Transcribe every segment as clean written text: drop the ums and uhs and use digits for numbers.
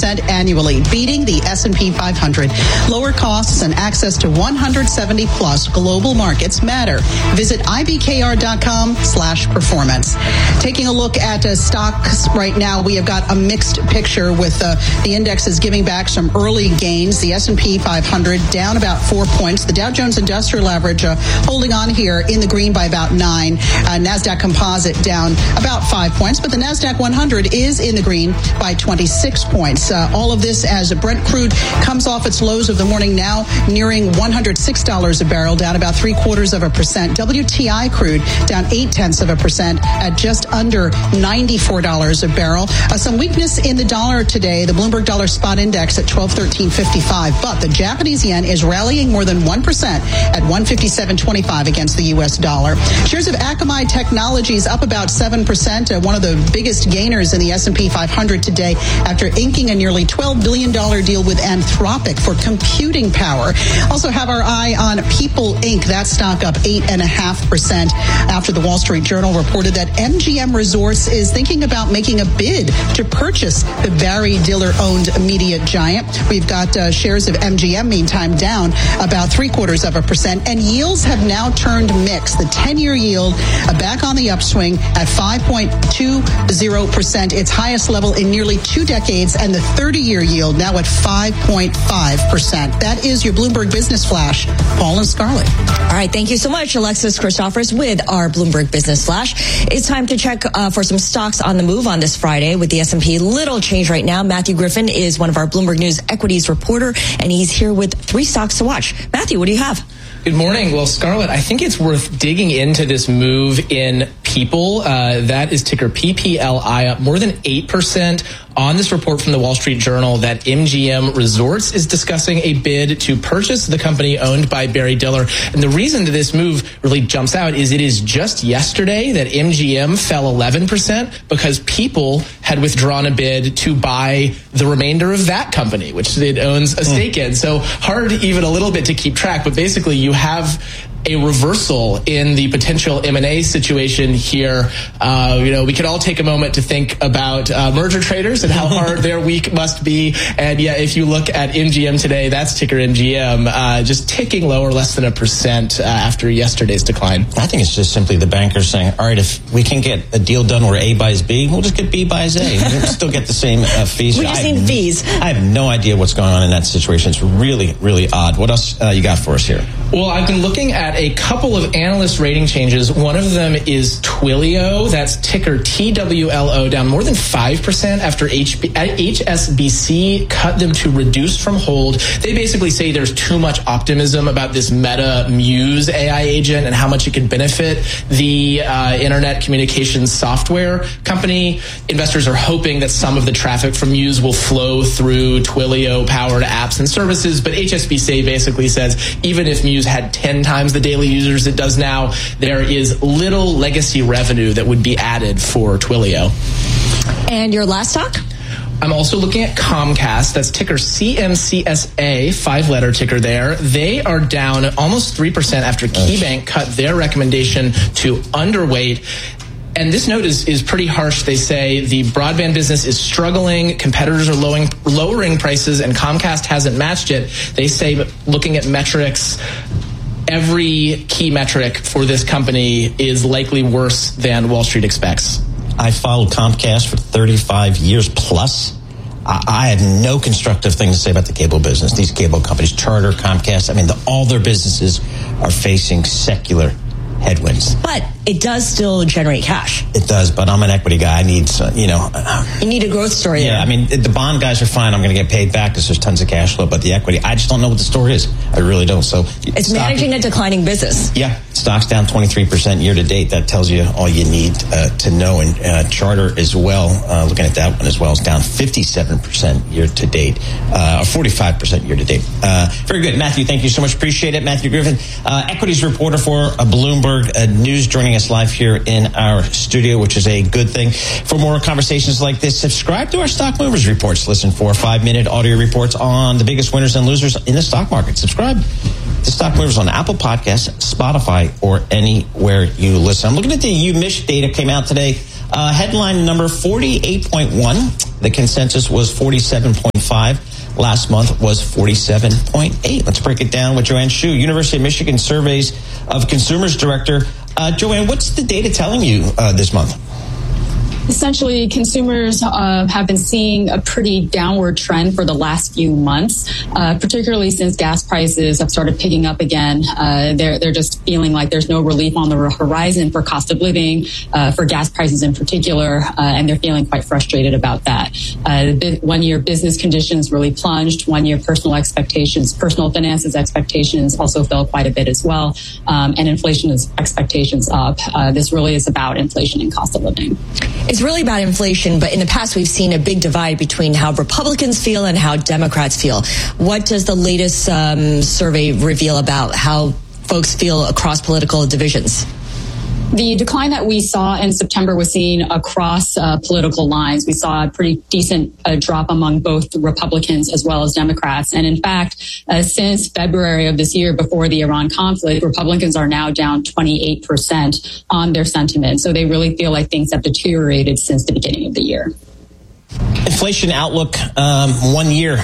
0.5% annually, beating the S&P 500. Lower costs and access to 170-plus global markets matter. Visit ibkr.com/performance. Taking a look at stocks right now, we have got a mixed picture with the indexes giving back some early gains. The S&P 500 down about 4 points. The Dow Jones Industrial Average holding on here in the green by about 9. NASDAQ Composite down about 5 points, but the NASDAQ 100 is in the green by 26 points. All of this as Brent crude comes off its lows of the morning, now nearing $106 a barrel, down about 0.75%. WTI crude down 0.8% at just under $94 a barrel. Some weakness in the dollar today. The Bloomberg Dollar Spot Index at 1213.55, but the Japanese yen is rallying more than 1% at 157.25 against the U.S. dollar. Shares of Akamai Technologies up about 7%, one of the biggest gainers in the S&P 500 today after inking a nearly $12 billion deal with Anthropic for computing power. Also have our eye on People Inc. That stock up 8.5% after the Wall Street Journal reported that MGM Resorts is thinking about making a bid to purchase the Barry Diller-owned media giant. We've got shares of MGM, meantime, down about 0.75%, and yields have now turned mixed. The 10-year yield back on the upswing at 5.20%, its highest level in nearly 2 decades, and the 30-year yield now at 5.5%. That is your Bloomberg Business Flash. Paul and Scarlett. All right, thank you so much, Alexis Christophorous, with our Bloomberg Business Flash. It's time to check for some stocks on the move on this Friday with the S&P. Little change right now. Matthew Griffin is one of our Bloomberg News equities reporter, and he's here with 3 stocks to watch. Matthew, what do you have? Good morning. Well, Scarlett, I think it's worth digging into this move in People. That is ticker PPLI, up more than 8% on this report from the Wall Street Journal that MGM Resorts is discussing a bid to purchase the company owned by Barry Diller. And the reason that this move really jumps out is it is just yesterday that MGM fell 11% because People had withdrawn a bid to buy the remainder of that company, which it owns a stake in. So hard even a little bit to keep track, but basically you have a reversal in the potential M&A situation here. We could all take a moment to think about merger traders and how hard their week must be. And yeah, if you look at MGM today, that's ticker MGM, just ticking lower, less than 1% after yesterday's decline. I think it's just simply the bankers saying, all right, if we can get a deal done where A buys B, we'll just get B buys A. We'll still get the same fees. We just need fees. I have no idea what's going on in that situation. It's really, really odd. What else you got for us here? Well, I've been looking at a couple of analyst rating changes. One of them is Twilio. That's ticker TWLO, down more than 5% after HSBC cut them to reduce from hold. They basically say there's too much optimism about this Meta Muse AI agent and how much it could benefit the internet communications software company. Investors are hoping that some of the traffic from Muse will flow through Twilio-powered apps and services, but HSBC basically says even if Muse had 10 times the daily users it does now, there is little legacy revenue that would be added for Twilio. And your last stock? I'm also looking at Comcast. That's ticker CMCSA, 5-letter ticker there. They are down almost 3% after KeyBank cut their recommendation to underweight. And this note is pretty harsh. They say the broadband business is struggling, competitors are lowering prices, and Comcast hasn't matched it. They say, looking at metrics, every key metric for this company is likely worse than Wall Street expects. I followed Comcast for 35 years plus. I have no constructive thing to say about the cable business. These cable companies, Charter, Comcast, all their businesses are facing secular headwinds. But it does still generate cash. It does, but I'm an equity guy. I need, You need a growth story. Yeah, the bond guys are fine. I'm going to get paid back because there's tons of cash flow. But the equity, I just don't know what the story is. I really don't. So it's managing a declining business. Yeah, stock's down 23% year to date. That tells you all you need to know. And Charter as well, looking at that one as well, is down 57% year to date, or 45% year to date. Very good, Matthew. Thank you so much. Appreciate it, Matthew Griffin, equities reporter for Bloomberg News, joining us live here in our studio, which is a good thing. For more conversations like this, subscribe to our Stock Movers Reports. Listen for 5-minute audio reports on the biggest winners and losers in the stock market. Subscribe to Stock Movers on Apple Podcasts, Spotify, or anywhere you listen. I'm looking at the UMich data came out today. Headline number 48.1. The consensus was 47.5. Last month was 47.8. Let's break it down with Joanne Shu, University of Michigan Surveys of Consumers Director. Joanne, what's the data telling you this month? Essentially, consumers have been seeing a pretty downward trend for the last few months, particularly since gas prices have started picking up again. They're just feeling like there's no relief on the horizon for cost of living, for gas prices in particular, and they're feeling quite frustrated about that. 1 year business conditions really plunged. 1 year personal finances expectations also fell quite a bit as well, and inflation expectations up. This really is about inflation and cost of living. It's really about inflation, but in the past we've seen a big divide between how Republicans feel and how Democrats feel. What does the latest survey reveal about how folks feel across political divisions? The decline that we saw in September was seen across political lines. We saw a pretty decent drop among both Republicans as well as Democrats. And in fact, since February of this year, before the Iran conflict, Republicans are now down 28% on their sentiment. So they really feel like things have deteriorated since the beginning of the year. Inflation outlook, 1 year,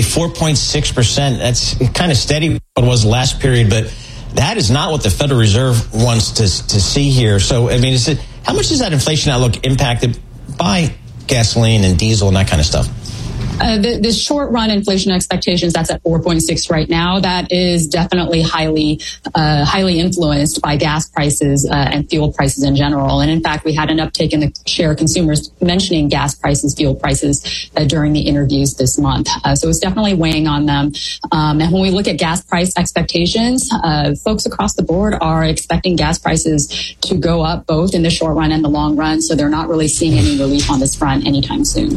4.6%. That's kind of steady what it was last period, but that is not what the Federal Reserve wants to see here. So, I mean, how much is that inflation outlook impacted by gasoline and diesel and that kind of stuff? The short run inflation expectations, that's at 4.6 right now. That is definitely highly influenced by gas prices and fuel prices in general. And in fact, we had an uptick in the share of consumers mentioning gas prices, fuel prices during the interviews this month. So it's definitely weighing on them. And when we look at gas price expectations, folks across the board are expecting gas prices to go up both in the short run and the long run. So they're not really seeing any relief on this front anytime soon.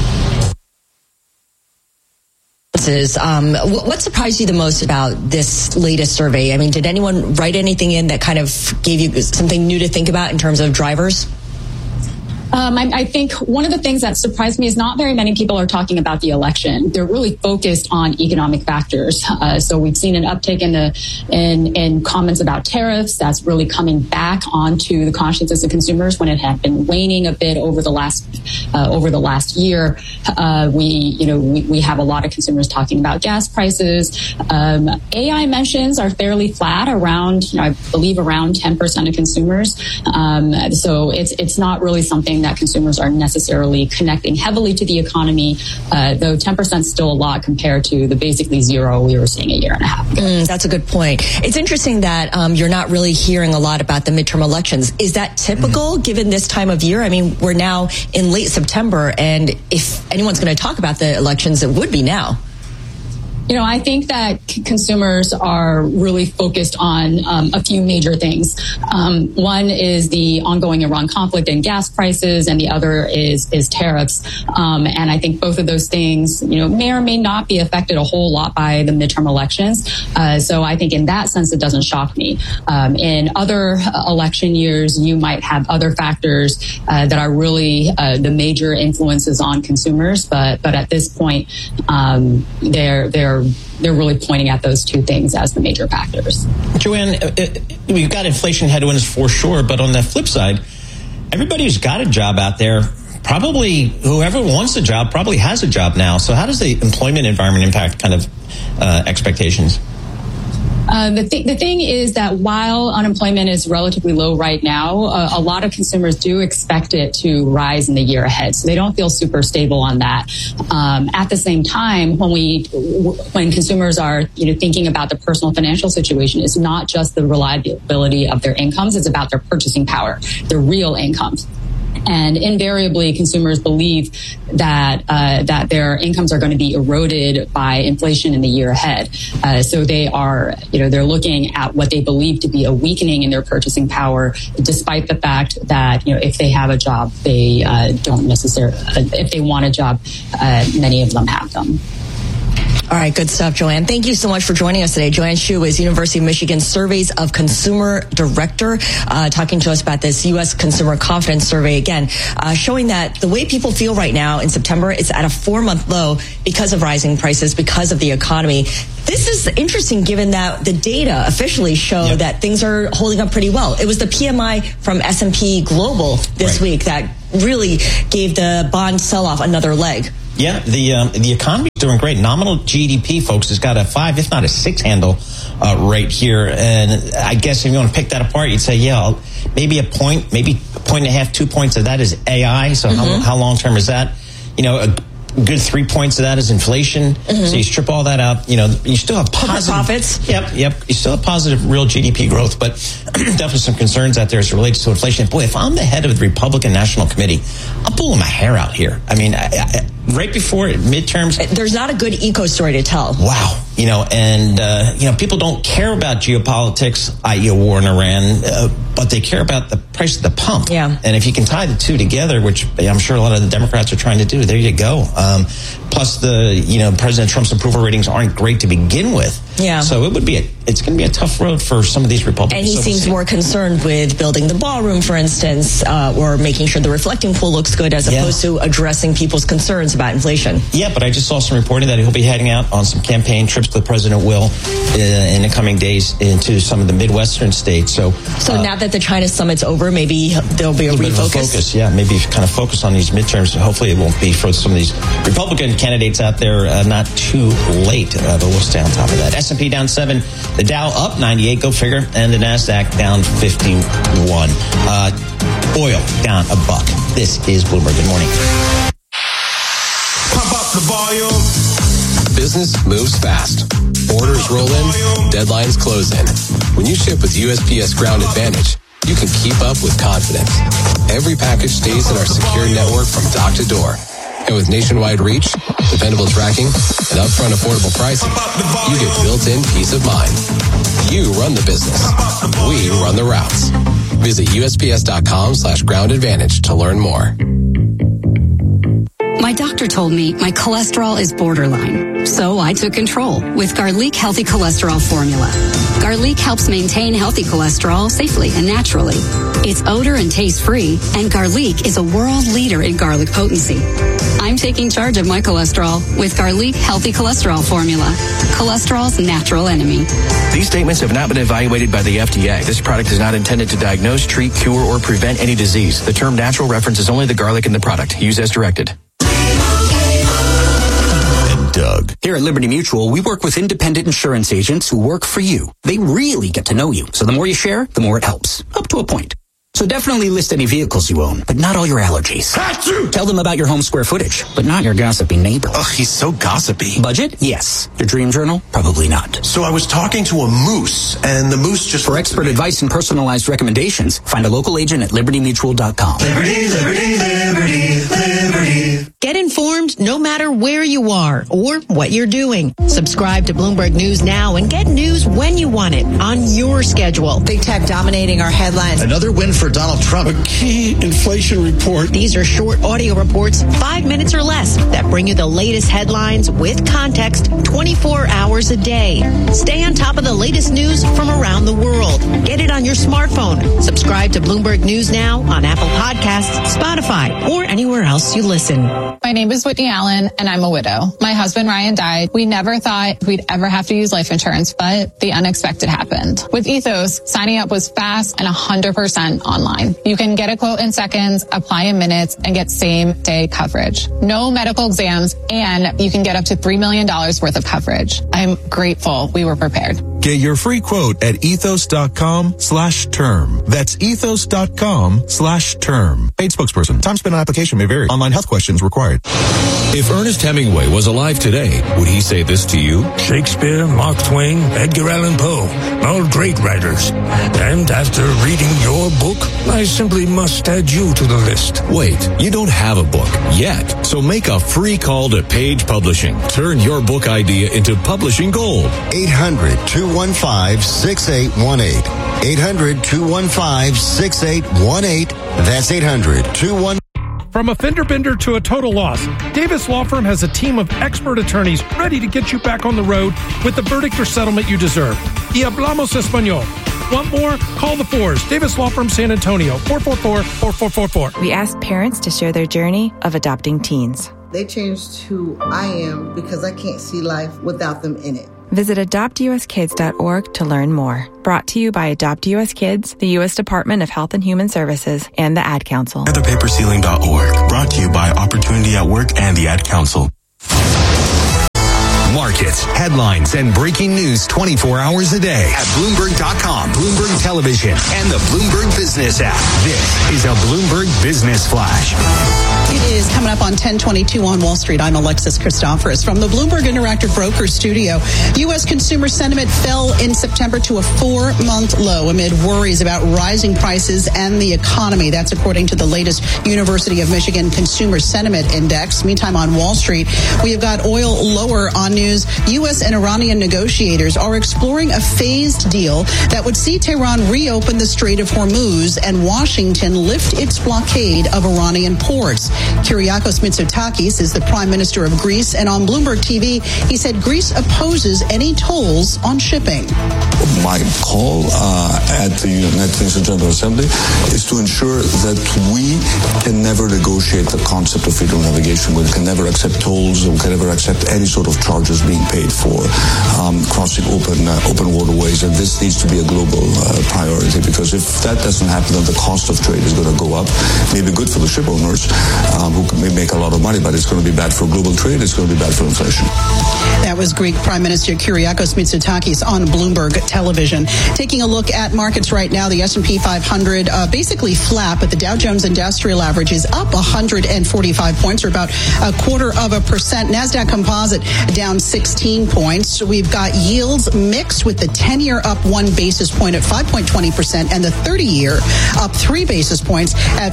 What surprised you the most about this latest survey? I mean, did anyone write anything in that kind of gave you something new to think about in terms of drivers? I think one of the things that surprised me is not very many people are talking about the election. They're really focused on economic factors. So we've seen an uptick in comments about tariffs. That's really coming back onto the consciences of consumers when it had been waning a bit over the last year. We have a lot of consumers talking about gas prices. AI mentions are fairly flat around, I believe around 10% of consumers. So it's not really something that consumers are necessarily connecting heavily to the economy, though 10% is still a lot compared to the basically zero we were seeing a year and a half ago. That's a good point. It's interesting that you're not really hearing a lot about the midterm elections. Is that typical given this time of year? I mean, we're now in late September, and if anyone's going to talk about the elections, it would be now. I think that consumers are really focused on a few major things. One is the ongoing Iran conflict and gas prices, and the other is tariffs. And I think both of those things, may or may not be affected a whole lot by the midterm elections. So I think in that sense, it doesn't shock me. In other election years, you might have other factors that are really the major influences on consumers. But at this point, they're really pointing at those two things as the major factors. Joanne, we've got inflation headwinds for sure, but on the flip side, everybody who's got a job out there, probably whoever wants a job probably has a job now. So how does the employment environment impact kind of expectations? The thing is that while unemployment is relatively low right now, a lot of consumers do expect it to rise in the year ahead. So they don't feel super stable on that. At the same time, when consumers are thinking about the personal financial situation, it's not just the reliability of their incomes; it's about their purchasing power, their real incomes. And invariably, consumers believe that their incomes are going to be eroded by inflation in the year ahead. So they are, they're looking at what they believe to be a weakening in their purchasing power, despite the fact that, if they have a job, they don't necessarily. If they want a job, many of them have them. All right, good stuff, Joanne. Thank you so much for joining us today. Joanne Shu is University of Michigan Surveys of Consumer Director, talking to us about this U.S. Consumer Confidence Survey, again, showing that the way people feel right now in September is at a 4-month low because of rising prices, because of the economy. This is interesting given that the data officially show that things are holding up pretty well. It was the PMI from S&P Global this week that really gave the bond sell-off another leg. Yeah, the economy is doing great. Nominal GDP, folks, has got a 5, if not a 6 handle right here. And I guess if you want to pick that apart, you'd say, yeah, maybe a point, maybe 1.5, 2 points of that is AI. So how long term is that? You know, a good 3 points of that is inflation. So you strip all that out, you know, you still have positive profits. Yep. You still have positive real GDP growth, but definitely some concerns out there as it relates to inflation. Boy, if I'm the head of the Republican National Committee, I'm pulling my hair out here. I mean, right before midterms, there's not a good eco story to tell. Wow. You know, and, you know, people don't care about geopolitics, i.e. a war in Iran, but they care about the price of the pump. Yeah. And if you can tie the two together, which I'm sure a lot of the Democrats are trying to do, there you go. Plus President Trump's approval ratings aren't great to begin with. Yeah. So it's going to be a tough road for some of these Republicans. And he seems more concerned with building the ballroom, for instance, or making sure the reflecting pool looks good as opposed to addressing people's concerns about inflation. Yeah, but I just saw some reporting that he'll be heading out on some campaign trips. The president will in the coming days into some of the Midwestern states. So now that the China summit's over, maybe there'll be a refocus. Yeah, maybe kind of focus on these midterms. Hopefully it won't be for some of these Republican candidates out there not too late, but we'll stay on top of that. S&P down 7, the Dow up 98, go figure, and the NASDAQ down 51. Oil down $1. This is Bloomberg. Good morning. Pump up the volume. Business moves fast. Orders roll in, deadlines close in. When you ship with USPS Ground Advantage, you can keep up with confidence. Every package stays in our secure network from dock to door. And with nationwide reach, dependable tracking, and upfront affordable pricing, you get built-in peace of mind. You run the business. We run the routes. Visit USPS.com/Ground Advantage to learn more. My doctor told me my cholesterol is borderline, so I took control with Garlic Healthy Cholesterol Formula. Garlic helps maintain healthy cholesterol safely and naturally. It's odor and taste-free, and Garlic is a world leader in garlic potency. I'm taking charge of my cholesterol with Garlic Healthy Cholesterol Formula, cholesterol's natural enemy. These statements have not been evaluated by the FDA. This product is not intended to diagnose, treat, cure, or prevent any disease. The term natural references only the garlic in the product. Use as directed. Doug. Here at Liberty Mutual, we work with independent insurance agents who work for you. They really get to know you. So the more you share, the more it helps. Up to a point. So definitely list any vehicles you own, but not all your allergies. Tell them about your home square footage, but not your gossipy neighbor. Ugh, he's so gossipy. Budget? Yes. Your dream journal? Probably not. So I was talking to a moose, and the moose just... For expert advice and personalized recommendations, find a local agent at libertymutual.com. Liberty, liberty, liberty, liberty. Get informed no matter where you are or what you're doing. Subscribe to Bloomberg News now and get news when you want it on your schedule. Big tech dominating our headlines. Another win for Donald Trump. A key inflation report. These are short audio reports, 5 minutes or less, that bring you the latest headlines with context 24 hours a day. Stay on top of the latest news from around the world. Get it on your smartphone. Subscribe to Bloomberg News now on Apple Podcasts, Spotify, or anywhere else you listen. My name is Whitney Allen, and I'm a widow. My husband, Ryan, died. We never thought we'd ever have to use life insurance, but the unexpected happened. With Ethos, signing up was fast and 100% online. You can get a quote in seconds, apply in minutes, and get same-day coverage. No medical exams, and you can get up to $3 million worth of coverage. I'm grateful we were prepared. Get your free quote at ethos.com/term. That's ethos.com/term. Paid spokesperson. Time spent on application may vary. Online health questions required. If Ernest Hemingway was alive today, would he say this to you? Shakespeare, Mark Twain, Edgar Allan Poe, all great writers. And after reading your book, I simply must add you to the list. Wait, you don't have a book yet. So make a free call to Page Publishing. Turn your book idea into publishing gold. 800-215-6818. 800-215-6818. That's 800-215. From a fender bender to a total loss, Davis Law Firm has a team of expert attorneys ready to get you back on the road with the verdict or settlement you deserve. Y hablamos español. Want more? Call the Fours. Davis Law Firm, San Antonio, 444-4444. We asked parents to share their journey of adopting teens. They changed who I am because I can't see life without them in it. Visit adoptuskids.org to learn more. Brought to you by Adopt US Kids, the U.S. Department of Health and Human Services, and the Ad Council. Featherpaperceiling.org. Brought to you by Opportunity at Work and the Ad Council. Markets, headlines, and breaking news 24 hours a day at Bloomberg.com, Bloomberg Television, and the Bloomberg Business app. This is a Bloomberg Business Flash. It is coming up on 10:22 on Wall Street. I'm Alexis Christoforous from the Bloomberg Interactive Brokers studio. U.S. consumer sentiment fell in September to a 4-month low amid worries about rising prices and the economy. That's according to the latest University of Michigan Consumer Sentiment Index. Meantime, on Wall Street, we have got oil lower on news. U.S. and Iranian negotiators are exploring a phased deal that would see Tehran reopen the Strait of Hormuz and Washington lift its blockade of Iranian ports. Kyriakos Mitsotakis is the Prime Minister of Greece, and on Bloomberg TV, he said Greece opposes any tolls on shipping. My call at the United Nations General Assembly is to ensure that we can never negotiate the concept of freedom of navigation. We can never accept tolls. We can never accept any sort of charges being paid for crossing open waterways. And this needs to be a global priority, because if that doesn't happen, then the cost of trade is going to go up. Maybe good for the ship owners who may make a lot of money, but it's going to be bad for global trade. It's going to be bad for inflation. That was Greek Prime Minister Kyriakos Mitsotakis on Bloomberg Television. Taking a look at markets right now, the S&P 500 basically flat, but the Dow Jones Industrial Average is up 145 points, or about 0.25%. NASDAQ Composite down 16 points. We've got yields mixed, with the 10-year up 1 basis point at 5.20% and the 30-year up 3 basis points at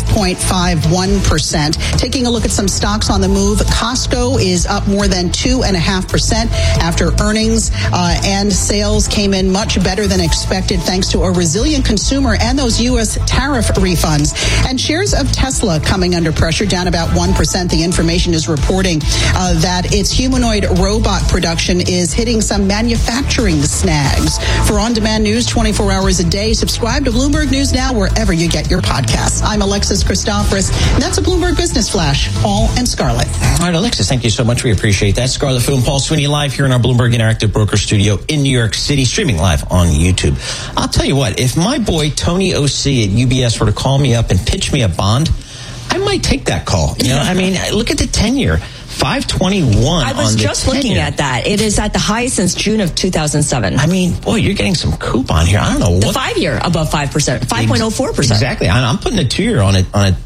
5.51%. Taking a look at some stocks on the move, Costco is up more than 2.5% after earnings and sales came in much better than expected thanks to a resilient consumer and those U.S. tariff refunds. And shares of Tesla coming under pressure, down about 1%. The information is reporting that its humanoid robot production is hitting some manufacturing snags. For on-demand news 24 hours a day, subscribe to Bloomberg News Now wherever you get your podcasts. I'm Alexis Christoforous, and that's a Bloomberg Business Flash. Paul and Scarlett. All right, Alexis, thank you so much. We appreciate that. Scarlett Fu and Paul Sweeney live here in our Bloomberg Interactive Broker studio in New York City, streaming live on YouTube. I'll tell you what, if my boy Tony O.C. at UBS were to call me up and pitch me a bond, I might take that call. You know, I mean, look at the 10-year. 521. I was just looking at that. It is at the high since June of 2007. I mean, boy, you're getting some coupon here. I don't know what. The 5-year above 5%, 5.04%. Exactly. I'm putting a 2-year on a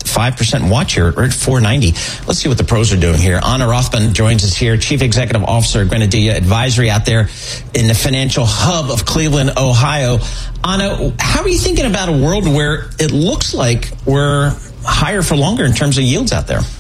5% watch here at 490. Let's see what the pros are doing here. Anna Rothman joins us here, Chief Executive Officer of Grenadilla Advisory out there in the financial hub of Cleveland, Ohio. Anna, how are you thinking about a world where it looks like we're higher for longer in terms of yields out there?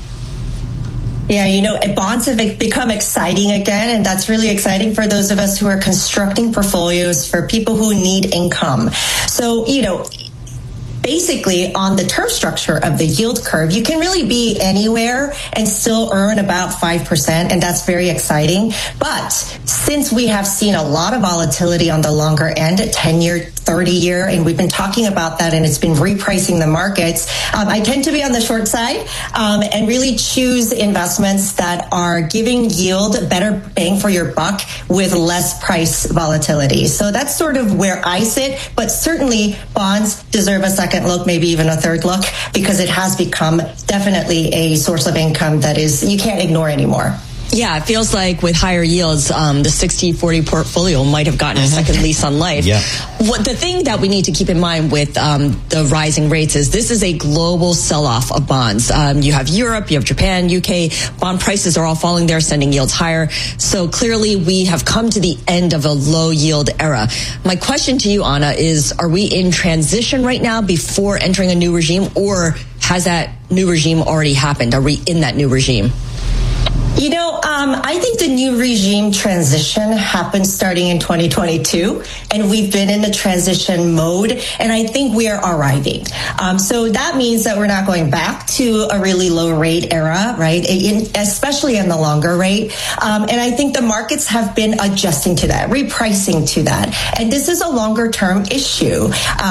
Yeah, you know, bonds have become exciting again, and that's really exciting for those of us who are constructing portfolios for people who need income. So, you know, basically on the term structure of the yield curve, you can really be anywhere and still earn about 5%, and that's very exciting. But since we have seen a lot of volatility on the longer end, 10-year, 30-year, and we've been talking about that, and it's been repricing the markets, I tend to be on the short side and really choose investments that are giving yield, better bang for your buck with less price volatility. So that's sort of where I sit, but certainly bonds deserve a second look, maybe even a third look, because it has become definitely a source of income that is you can't ignore anymore. Yeah, it feels like with higher yields, the 60-40 portfolio might have gotten a second lease on life. Yeah. What the thing that we need to keep in mind with the rising rates is this is a global sell-off of bonds. You have Europe, you have Japan, UK. Bond prices are all falling there, sending yields higher. So clearly we have come to the end of a low-yield era. My question to you, Anna, is are we in transition right now before entering a new regime, or has that new regime already happened? Are we in that new regime? You know, I think the new regime transition happened starting in 2022, and we've been in the transition mode, and I think we are arriving. So that means that we're not going back to a really low rate era, right? Especially in the longer rate. And I think the markets have been adjusting to that, repricing to that. And this is a longer term issue.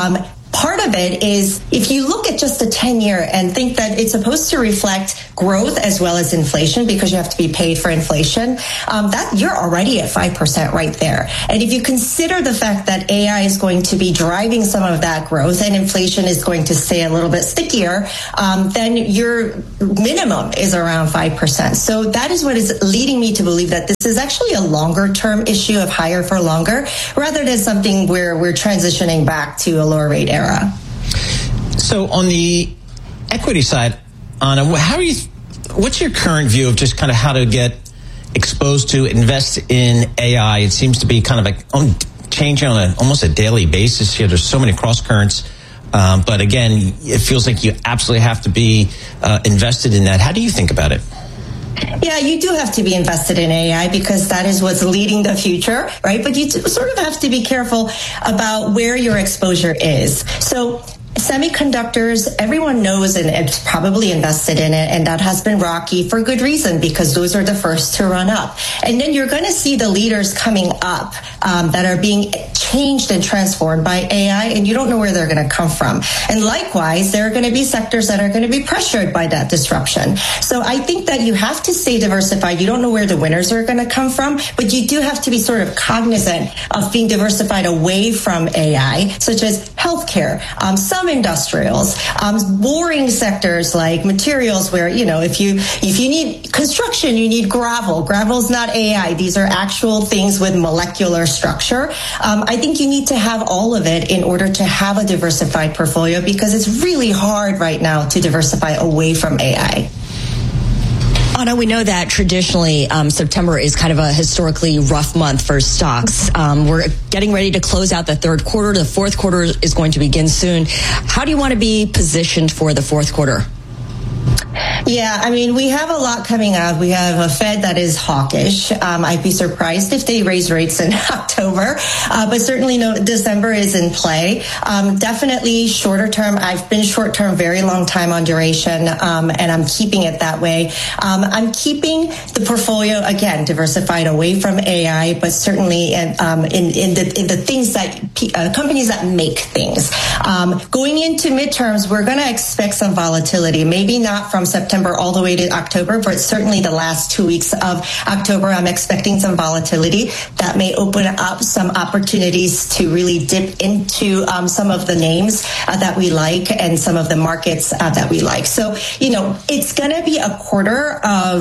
part of it is if you look at just the 10-year and think that it's supposed to reflect growth as well as inflation because you have to be paid for inflation, that you're already at 5% right there. And if you consider the fact that AI is going to be driving some of that growth and inflation is going to stay a little bit stickier, then your minimum is around 5%. So that is what is leading me to believe that this is actually a longer term issue of higher for longer rather than something where we're transitioning back to a lower rate era. So on the equity side, Anna, what's your current view of just kind of how to get exposed to invest in AI? It seems to be kind of like changing on almost a daily basis here. There's so many cross currents. But again, it feels like you absolutely have to be invested in that. How do you think about it? Yeah, you do have to be invested in AI because that is what's leading the future, right? But you sort of have to be careful about where your exposure is. So semiconductors, everyone knows and it's probably invested in it, and that has been rocky for good reason because those are the first to run up. And then you're going to see the leaders coming up that are being changed and transformed by AI, and you don't know where they're going to come from. And likewise, there are going to be sectors that are going to be pressured by that disruption. So I think that you have to stay diversified. You don't know where the winners are going to come from, but you do have to be sort of cognizant of being diversified away from AI, such as healthcare, some industrials, boring sectors like materials where, if you need construction, you need gravel. Gravel's not AI. These are actual things with molecular structure. I think you need to have all of it in order to have a diversified portfolio because it's really hard right now to diversify away from AI. Anna, we know that traditionally September is kind of a historically rough month for stocks. We're getting ready to close out the third quarter. The fourth quarter is going to begin soon. How do you want to be positioned for the fourth quarter? Yeah, I mean, we have a lot coming out. We have a Fed that is hawkish. I'd be surprised if they raise rates in October, but certainly December is in play. Definitely shorter term. I've been short term very long time on duration, and I'm keeping it that way. I'm keeping the portfolio, again, diversified away from AI, but certainly in the things that companies that make things. Going into midterms, we're going to expect some volatility, maybe not from September all the way to October, but certainly the last 2 weeks of October, I'm expecting some volatility that may open up some opportunities to really dip into some of the names that we like and some of the markets that we like. So, it's going to be a quarter of,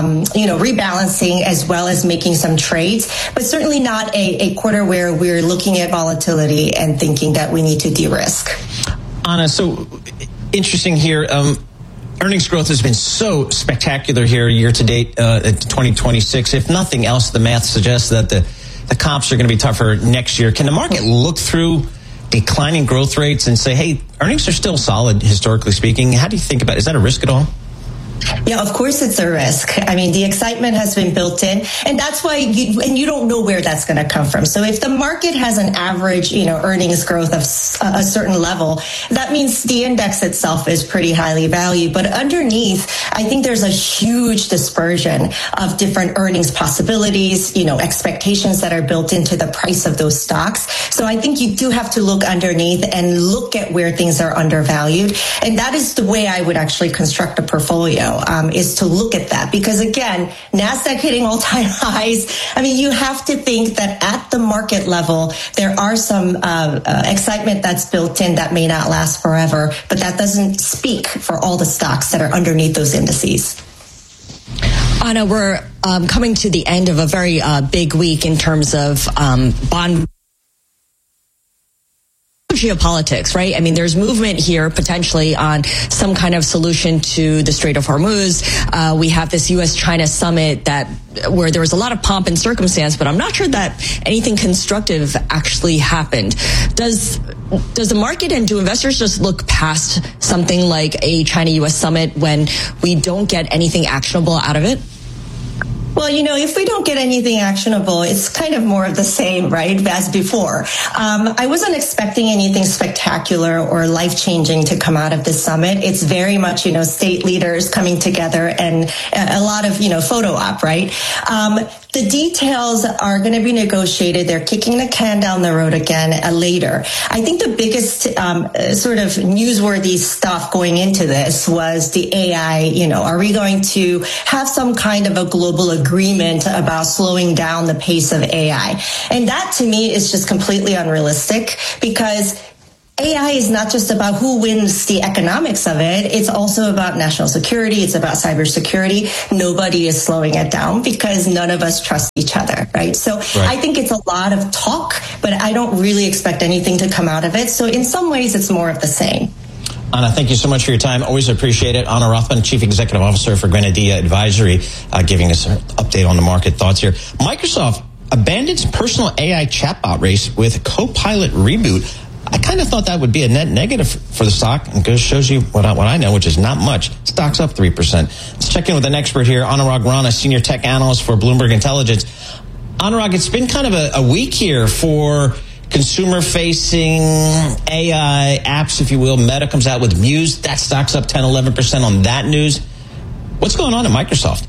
rebalancing as well as making some trades, but certainly not a quarter where we're looking at volatility and thinking that we need to de-risk. Anna, so interesting here. Earnings growth has been so spectacular here year to date at 2026. If nothing else, the math suggests that the comps are going to be tougher next year. Can the market look through declining growth rates and say, hey, earnings are still solid, historically speaking? How do you think about it? Is that a risk at all? Yeah, of course it's a risk. I mean, the excitement has been built in, and that's why you don't know where that's going to come from. So if the market has an average, earnings growth of a certain level, that means the index itself is pretty highly valued. But underneath, I think there's a huge dispersion of different earnings possibilities, expectations that are built into the price of those stocks. So I think you do have to look underneath and look at where things are undervalued. And that is the way I would actually construct a portfolio. Is to look at that because again, NASDAQ hitting all-time highs. I mean, you have to think that at the market level, there are some excitement that's built in that may not last forever, but that doesn't speak for all the stocks that are underneath those indices. Anna, we're coming to the end of a very big week in terms of bond geopolitics, right? I mean, there's movement here potentially on some kind of solution to the Strait of Hormuz. We have this U.S.-China summit where there was a lot of pomp and circumstance, but I'm not sure that anything constructive actually happened. Does the market and do investors just look past something like a China-U.S. summit when we don't get anything actionable out of it? Well, if we don't get anything actionable, it's kind of more of the same, right, as before. I wasn't expecting anything spectacular or life-changing to come out of this summit. It's very much, state leaders coming together and a lot of, photo op, right? The details are going to be negotiated. They're kicking the can down the road again later. I think the biggest sort of newsworthy stuff going into this was the AI. Are we going to have some kind of a global agreement about slowing down the pace of AI? And that to me is just completely unrealistic, because AI is not just about who wins the economics of it. It's also about national security. It's about cybersecurity. Nobody is slowing it down because none of us trust each other, right? So I think it's a lot of talk, but I don't really expect anything to come out of it. So in some ways, it's more of the same. Anna, thank you so much for your time. Always appreciate it. Anna Rothman, Chief Executive Officer for Grenadier Advisory, giving us an update on the market thoughts here. Microsoft abandons personal AI chatbot race with Copilot reboot. I kind of thought that would be a net negative for the stock, and it shows you what I know, which is not much. Stock's up 3%. Let's check in with an expert here, Anurag Rana, Senior Tech Analyst for Bloomberg Intelligence. Anurag, it's been kind of a week here for consumer-facing AI apps, if you will. Meta comes out with Muse. That stock's up 10, 11% on that news. What's going on at Microsoft?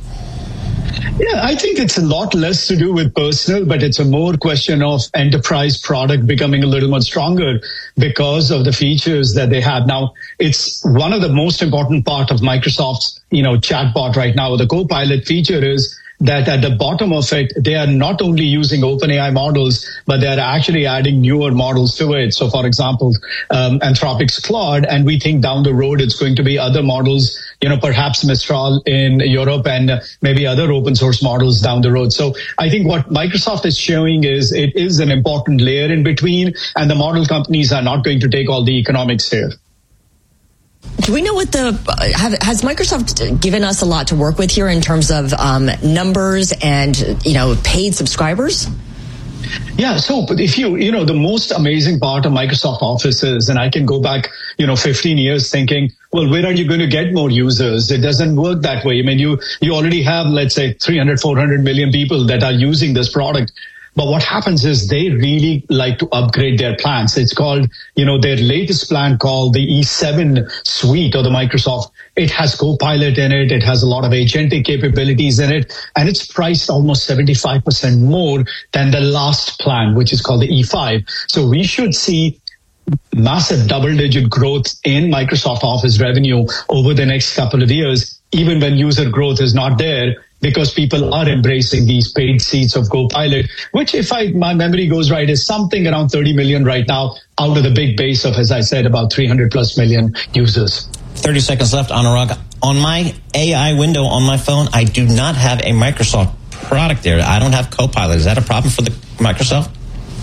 Yeah, I think it's a lot less to do with personal, but it's a more question of enterprise product becoming a little more stronger because of the features that they have. Now, it's one of the most important part of Microsoft's, chatbot right now. The Copilot feature is that at the bottom of it, they are not only using OpenAI models, but they are actually adding newer models to it. So, for example, Anthropic's Claude, and we think down the road it's going to be other models, perhaps Mistral in Europe and maybe other open source models down the road. So I think what Microsoft is showing is it is an important layer in between, and the model companies are not going to take all the economics here. Do we know what has Microsoft given us a lot to work with here in terms of numbers and, paid subscribers? Yeah, so if the most amazing part of Microsoft Office is, and I can go back, 15 years thinking, well, where are you going to get more users? It doesn't work that way. I mean, you already have, let's say, 300, 400 million people that are using this product. But what happens is they really like to upgrade their plans. It's called, their latest plan called the E7 suite of the Microsoft. It has Copilot in it. It has a lot of agentic capabilities in it. And it's priced almost 75% more than the last plan, which is called the E5. So we should see massive double-digit growth in Microsoft Office revenue over the next couple of years, even when user growth is not there, because people are embracing these paid seats of Copilot, which, if my memory goes right, is something around 30 million right now out of the big base of, as I said, about 300 plus million users. 30 seconds left, Anurag. On my AI window on my phone, I do not have a Microsoft product there. I don't have Copilot. Is that a problem for the Microsoft?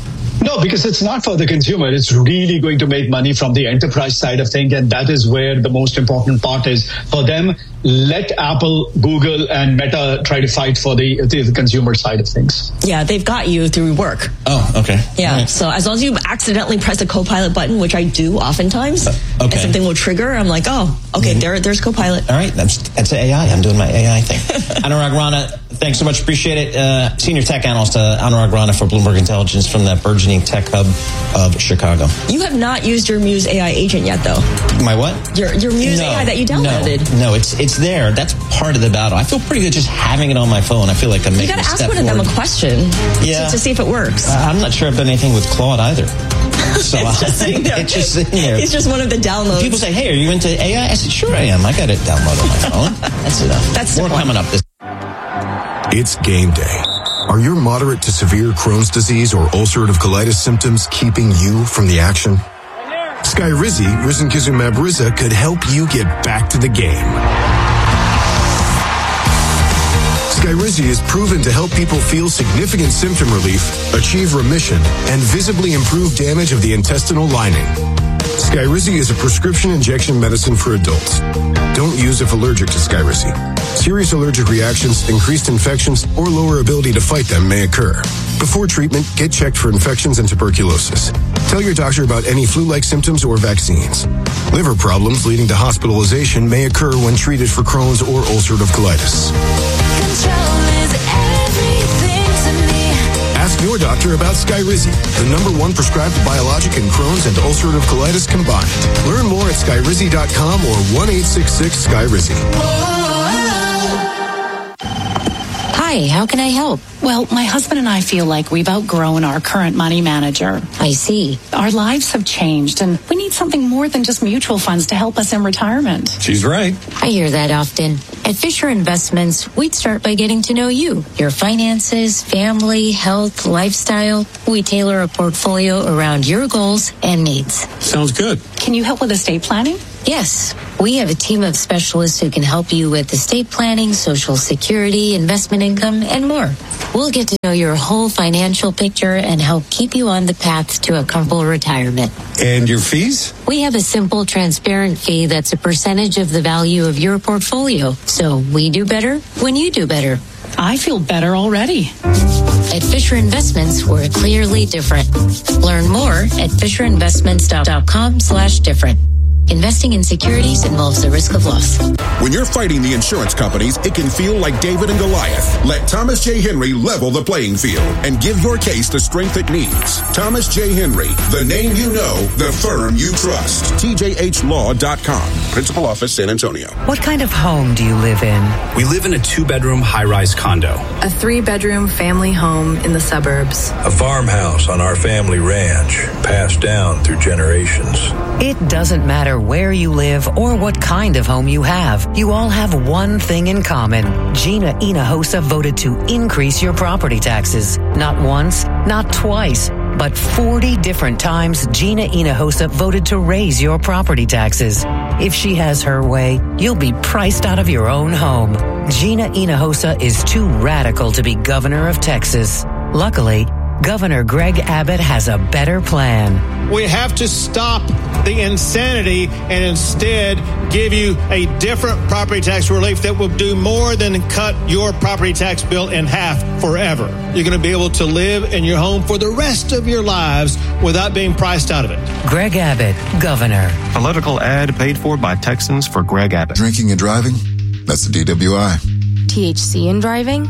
No, because it's not for the consumer. It's really going to make money from the enterprise side of things. And that is where the most important part is for them. Let Apple, Google, and Meta try to fight for the consumer side of things. Yeah, they've got you through work. Oh, okay. Yeah, right. So as long as you accidentally press a Copilot button, which I do oftentimes, and something will trigger, I'm like, oh, okay, there's Copilot. All right, that's AI. I'm doing my AI thing. Anurag Rana, thanks so much. Appreciate it. Senior Tech Analyst Anurag Rana for Bloomberg Intelligence from that burgeoning tech hub of Chicago. You have not used your Muse AI agent yet, though. My what? Your Muse AI that you downloaded. No, it's there. That's part of the battle. I feel pretty good just having it on my phone. I feel like I'm making a step forward. You got to ask one of them a question to see if it works. I'm not sure I've done anything with Claude either. So it's just sitting there. It's just sitting there. It's just one of the downloads. People say, hey, are you into AI? I said, sure I am. I got it downloaded on my phone. That's enough. That's more coming up. It's game day. Are your moderate to severe Crohn's disease or ulcerative colitis symptoms keeping you from the action? Skyrizi, risankizumab Riza, could help you get back to the game. Skyrizi is proven to help people feel significant symptom relief, achieve remission, and visibly improve damage of the intestinal lining. Skyrizi is a prescription injection medicine for adults. Don't use if allergic to Skyrizi. Serious allergic reactions, increased infections, or lower ability to fight them may occur. Before treatment, get checked for infections and tuberculosis. Tell your doctor about any flu-like symptoms or vaccines. Liver problems leading to hospitalization may occur when treated for Crohn's or ulcerative colitis. Ask your doctor about Skyrizi, the #1 prescribed biologic in Crohn's and ulcerative colitis combined. Learn more at skyrizi.com or 1-866-SKYRIZI. Hi, how can I help? Well, my husband and I feel like we've outgrown our current money manager. I see. Our lives have changed, and we need something more than just mutual funds to help us in retirement. She's right. I hear that often. At Fisher Investments, we'd start by getting to know you, your finances, family, health, lifestyle. We tailor a portfolio around your goals and needs. Sounds good. Can you help with estate planning? Yes, we have a team of specialists who can help you with estate planning, Social Security, investment income, and more. We'll get to know your whole financial picture and help keep you on the path to a comfortable retirement. And your fees? We have a simple, transparent fee that's a percentage of the value of your portfolio. So we do better when you do better. I feel better already. At Fisher Investments, we're clearly different. Learn more at FisherInvestments.com/different. Investing in securities involves the risk of loss. When you're fighting the insurance companies, it can feel like David and Goliath. Let Thomas J. Henry level the playing field and give your case the strength it needs. Thomas J. Henry, the name you know, the firm you trust. TJHLaw.com. Principal Office, San Antonio. What kind of home do you live in? We live in a 2-bedroom high-rise condo. A 3-bedroom family home in the suburbs. A farmhouse on our family ranch, passed down through generations. It doesn't matter where you live or what kind of home you have. You all have one thing in common. Gina Hinojosa voted to increase your property taxes. Not once, not twice, but 40 different times Gina Hinojosa voted to raise your property taxes. If she has her way, you'll be priced out of your own home. Gina Hinojosa is too radical to be governor of Texas. Luckily, Governor Greg Abbott has a better plan. We have to stop the insanity and instead give you a different property tax relief that will do more than cut your property tax bill in half forever. You're going to be able to live in your home for the rest of your lives without being priced out of it. Greg Abbott, Governor. Political ad paid for by Texans for Greg Abbott. Drinking and driving? That's a DWI. THC in driving?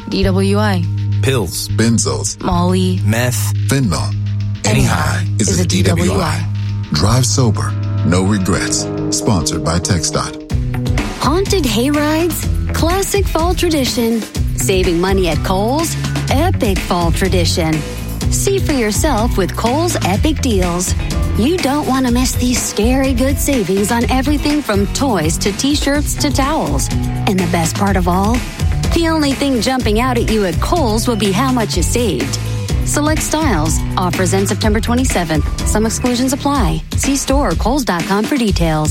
DWI. Pills, benzos, Molly, meth, fentanyl. Any high is a DWI. Drive sober, no regrets. Sponsored by TxDOT. Haunted hay rides, classic fall tradition. Saving money at Kohl's, epic fall tradition. See for yourself with Kohl's Epic Deals. You don't want to miss these scary good savings on everything from toys to t-shirts to towels. And the best part of all? The only thing jumping out at you at Kohl's will be how much you saved. Select styles. Offers end September 27th. Some exclusions apply. See store or Kohls.com for details.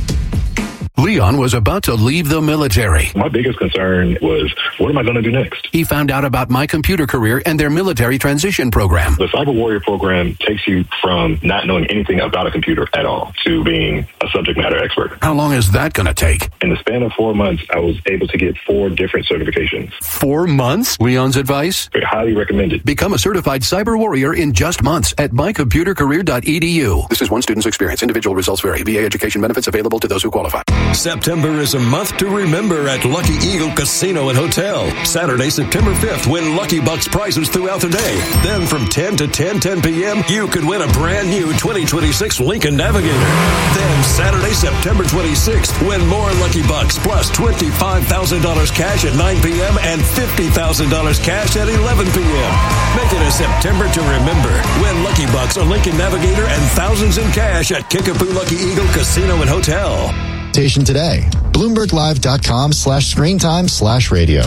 Leon was about to leave the military. My biggest concern was, what am I going to do next? He found out about My Computer Career and their military transition program. The Cyber Warrior program takes you from not knowing anything about a computer at all to being a subject matter expert. How long is that going to take? In the span of 4 months, I was able to get 4 different certifications. 4 months? Leon's advice? Very highly recommended. Become a certified cyber warrior in just months at mycomputercareer.edu. This is one student's experience. Individual results vary. VA education benefits available to those who qualify. September is a month to remember at Lucky Eagle Casino and Hotel. Saturday, September 5th, win Lucky Bucks prizes throughout the day. Then from 10 to 10 p.m., you could win a brand new 2026 Lincoln Navigator. Then Saturday, September 26th, win more Lucky Bucks plus $25,000 cash at 9 p.m. and $50,000 cash at 11 p.m. Make it a September to remember. Win Lucky Bucks, a Lincoln Navigator, and thousands in cash at Kickapoo Lucky Eagle Casino and Hotel. Today. BloombergLive.com/screentime/radio.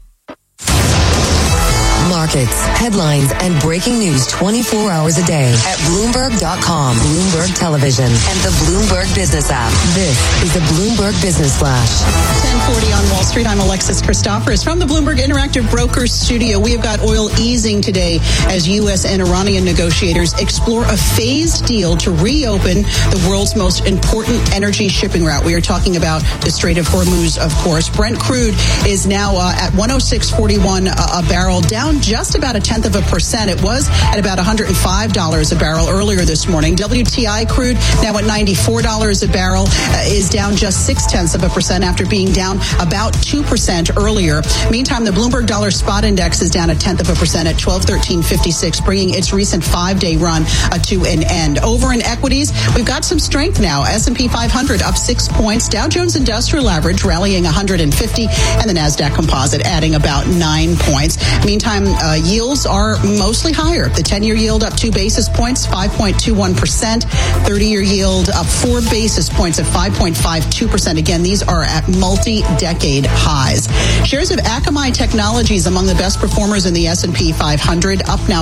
Markets, headlines, and breaking news 24 hours a day at Bloomberg.com, Bloomberg Television, and the Bloomberg Business app. This is the Bloomberg Business Flash. 10:40 on Wall Street. I'm Alexis Christoforous from the Bloomberg Interactive Brokers studio. We have got oil easing today as U.S. and Iranian negotiators explore a phased deal to reopen the world's most important energy shipping route. We are talking about the Strait of Hormuz, of course. Brent crude is now at 106.41 a barrel, down just just about 0.1%. It was at about $105 a barrel earlier this morning. WTI crude now at $94 a barrel is down just 0.6% after being down about 2% earlier. Meantime, the Bloomberg Dollar Spot Index is down 0.1% at 1213.56, bringing its recent 5-day run to an end. Over in equities, we've got some strength now. S&P 500 up 6 points. Dow Jones Industrial Average rallying 150, and the NASDAQ Composite adding about 9 points. Meantime, yields are mostly higher. The 10-year yield up 2 basis points, 5.21%. 30-year yield up 4 basis points at 5.52%. Again, these are at multi-decade highs. Shares of Akamai Technologies among the best performers in the S&P 500, up now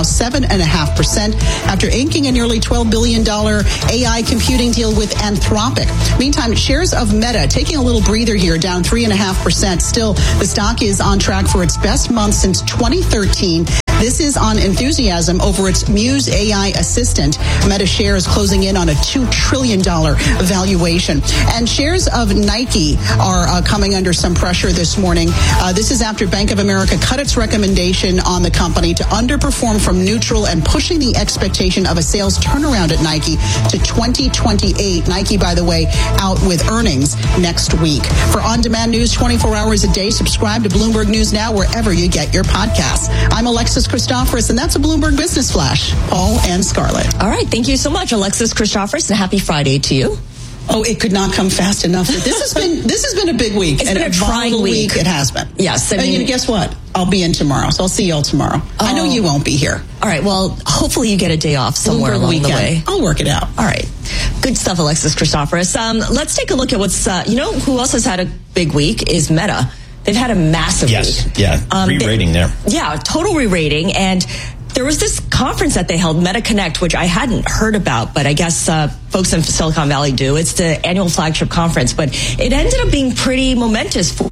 7.5% after inking a nearly $12 billion AI computing deal with Anthropic. Meantime, shares of Meta taking a little breather here, down 3.5%. Still, the stock is on track for its best month since 2013. This is on enthusiasm over its Muse AI assistant. Meta shares closing in on a $2 trillion valuation. And shares of Nike are coming under some pressure this morning. This is after Bank of America cut its recommendation on the company to underperform from neutral and pushing the expectation of a sales turnaround at Nike to 2028. Nike, by the way, out with earnings next week. For on-demand news 24 hours a day, subscribe to Bloomberg News Now wherever you get your podcasts. I'm Alexis Christoforous, and that's a Bloomberg Business Flash. Paul and Scarlett. All right. Thank you so much, Alexis Christoforous, and happy Friday to you. Oh, it could not come fast enough. This has been a big week. It's been a trying week. It has been. Yes. I mean, guess what? I'll be in tomorrow, so I'll see y'all tomorrow. I know you won't be here. All right. Well, hopefully you get a day off somewhere along the way. I'll work it out. All right. Good stuff, Alexis Christoforous. Let's take a look at what's, who else has had a big week is Meta. They've had a massive week. Yeah. Re-rating there. Yeah, total re-rating. And there was this conference that they held, Meta Connect, which I hadn't heard about, but I guess folks in Silicon Valley do. It's the annual flagship conference, but it ended up being pretty momentous for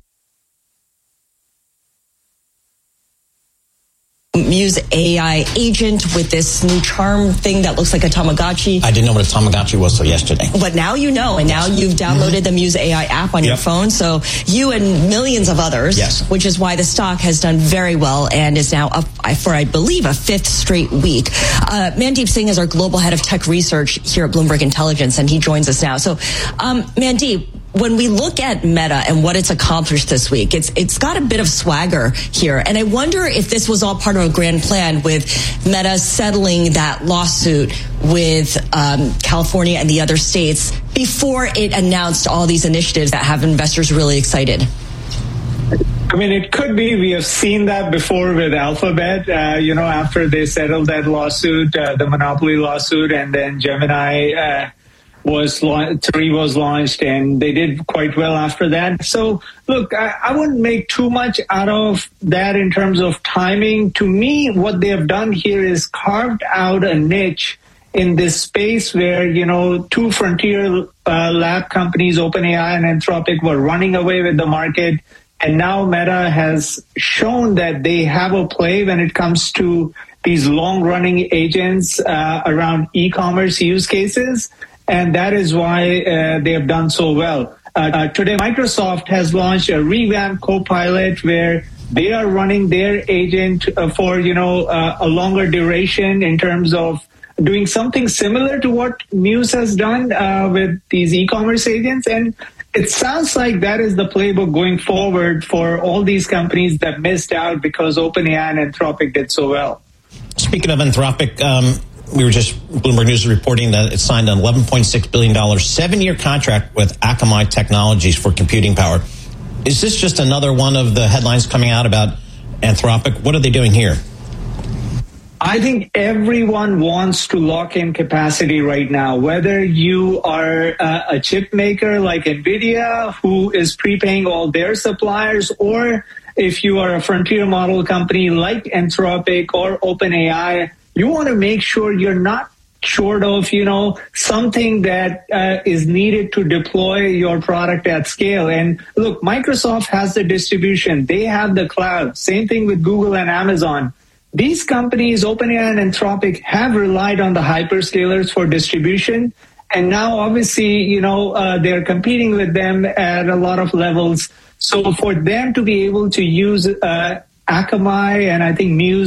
Muse AI agent with this new charm thing that looks like a Tamagotchi. I didn't know what a Tamagotchi was till yesterday. But now you know, and now you've downloaded the Muse AI app on your phone. So you and millions of others, which is why the stock has done very well and is now up for, I believe, a 5th straight week. Mandeep Singh is our global head of tech research here at Bloomberg Intelligence, and he joins us now. So, Mandeep, when we look at Meta and what it's accomplished this week, it's got a bit of swagger here. And I wonder if this was all part of a grand plan with Meta settling that lawsuit with California and the other states before it announced all these initiatives that have investors really excited. I mean, it could be. We have seen that before with Alphabet, after they settled that lawsuit, the monopoly lawsuit, and then Gemini 3 was launched, and they did quite well after that. So, look, I wouldn't make too much out of that in terms of timing. To me, what they have done here is carved out a niche in this space where, 2 frontier lab companies, OpenAI and Anthropic, were running away with the market. And now Meta has shown that they have a play when it comes to these long-running agents around e-commerce use cases. And that is why they have done so well. Today, Microsoft has launched a revamped Copilot where they are running their agent for, a longer duration in terms of doing something similar to what Muse has done with these e-commerce agents. And it sounds like that is the playbook going forward for all these companies that missed out because OpenAI and Anthropic did so well. Speaking of Anthropic, Bloomberg News is reporting that it signed an $11.6 billion 7-year contract with Akamai Technologies for computing power. Is this just another one of the headlines coming out about Anthropic? What are they doing here? I think everyone wants to lock in capacity right now, whether you are a chip maker like NVIDIA, who is prepaying all their suppliers, or if you are a frontier model company like Anthropic or OpenAI. You want to make sure you're not short of, something that is needed to deploy your product at scale. And look, Microsoft has the distribution. They have the cloud. Same thing with Google and Amazon. These companies, OpenAI and Anthropic, have relied on the hyperscalers for distribution. And now, obviously, they're competing with them at a lot of levels. So for them to be able to use Akamai and I think Muse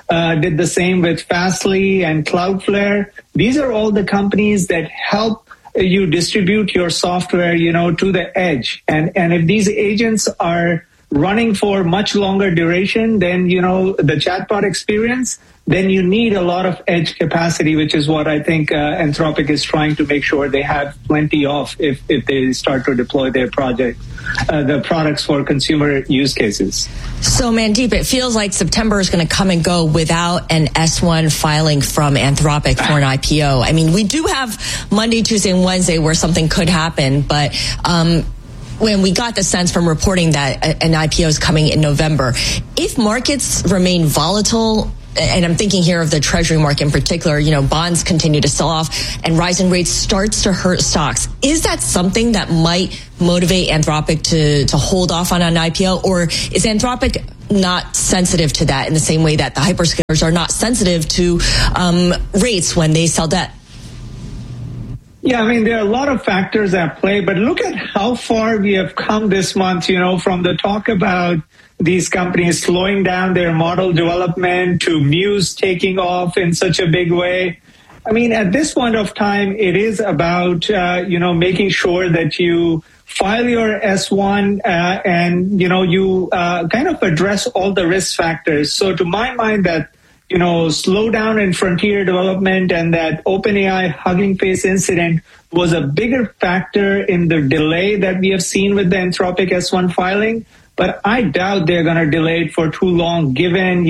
did the same with Fastly and Cloudflare. These are all the companies that help you distribute your software, to the edge. And if these agents are running for much longer duration than, the chatbot experience, then you need a lot of edge capacity, which is what I think Anthropic is trying to make sure they have plenty of if they start to deploy their the products for consumer use cases. So, Mandeep, it feels like September is going to come and go without an S1 filing from Anthropic for an IPO. I mean, we do have Monday, Tuesday, and Wednesday where something could happen, but when we got the sense from reporting that an IPO is coming in November, if markets remain volatile, and I'm thinking here of the treasury market in particular, bonds continue to sell off and rising rates starts to hurt stocks. Is that something that might motivate Anthropic to hold off on an IPO? Or is Anthropic not sensitive to that in the same way that the hyperscalers are not sensitive to rates when they sell debt? Yeah, I mean, there are a lot of factors at play, but look at how far we have come this month, from the talk about these companies slowing down their model development to Muse taking off in such a big way. I mean, at this point of time, it is about, making sure that you file your S1 and, you kind of address all the risk factors. So to my mind, that slowdown in frontier development and that OpenAI Hugging Face incident was a bigger factor in the delay that we have seen with the Anthropic S1 filing. But I doubt they're going to delay it for too long, given,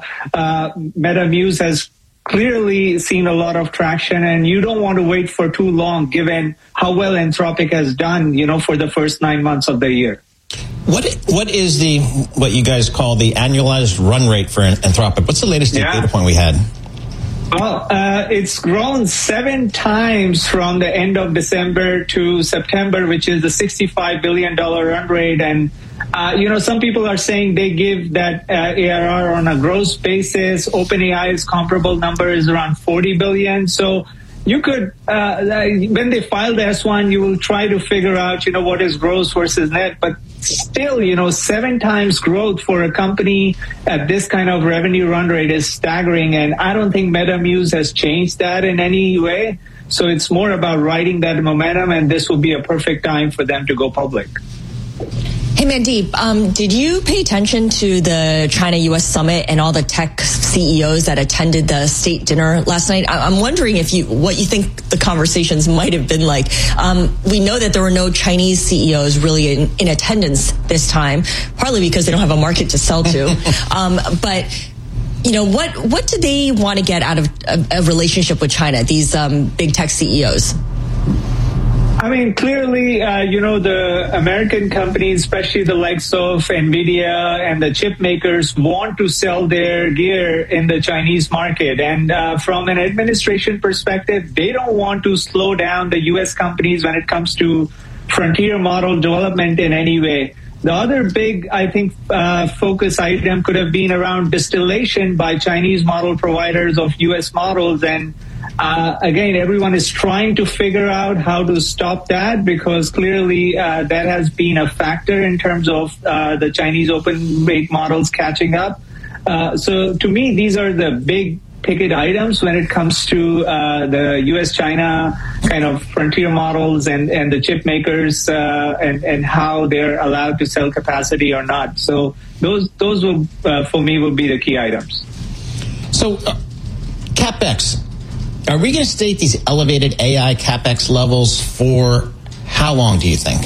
Meta Muse has clearly seen a lot of traction, and you don't want to wait for too long, given how well Anthropic has done, for the first 9 months of the year. What is what you guys call the annualized run rate for Anthropic? What's the latest data point we had? Well, it's grown 7 times from the end of December to September, which is the $65 billion run rate. And, some people are saying they give that ARR on a gross basis. OpenAI's comparable number is around 40 billion. So you could, when they file the S1, you will try to figure out, what is gross versus net. But still, 7 times growth for a company at this kind of revenue run rate is staggering. And I don't think MetaMuse has changed that in any way. So it's more about riding that momentum, and this will be a perfect time for them to go public. Hey, Mandeep, did you pay attention to the China-U.S. summit and all the tech CEOs that attended the state dinner last night? I'm wondering what you think the conversations might have been like. We know that there were no Chinese CEOs really in attendance this time, partly because they don't have a market to sell to. But what do they want to get out of a relationship with China, these big tech CEOs? I mean, clearly, the American companies, especially the likes of NVIDIA and the chip makers, want to sell their gear in the Chinese market. And from an administration perspective, they don't want to slow down the U.S. companies when it comes to frontier model development in any way. The other big, I think, focus item could have been around distillation by Chinese model providers of U.S. models. And again, everyone is trying to figure out how to stop that, because clearly that has been a factor in terms of the Chinese open rate models catching up. So to me, these are the big ticket items when it comes to the U.S.-China kind of frontier models and the chip makers and how they're allowed to sell capacity or not. So those will, for me, will be the key items. So CapEx. Are we going to stay at these elevated AI CapEx levels for how long, do you think?